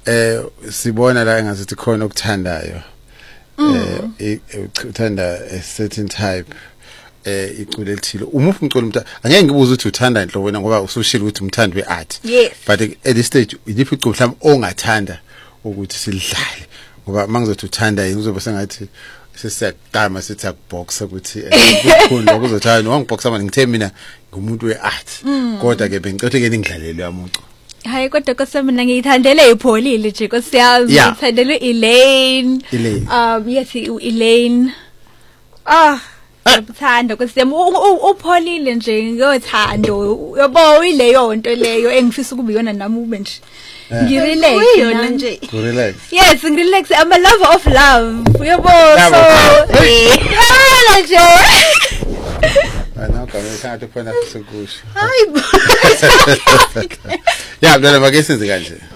sibona la engathi khona okuthandayo uthanda a certain type iculo elithile umuphi umculo umuntu angeke ngibuze ukuthi uthanda inhlobo wena ngoba usushilo ukuthi umthandi weart but at this stage iliphi iculo mhlawumbe ongathanda ukuthi silidlale ngoba mangizothi uthanda yini uzobe sengathi sesiyaqama sithi akuboxa ukuthi ukukhulu ukuzothanda wangiboxa manje ngithe mina ngumuntu weart kodwa ke bengicela ke ningidlalele yamuntu hayi kodwa kosemina ngiyithandele iPholile nje kosiyazi ngithandele Elaine yes Elaine Ngithanda kusema uPholile nje ngiyothando yabo ileyo nto leyo engifisa ukuba iyona nami ube nje ngirelax yona nje relax yes ngirelax I'm a lover of love yabo so nje ana kama ekhaya kuphela kusekusho hayi ya mntwana make senze kanje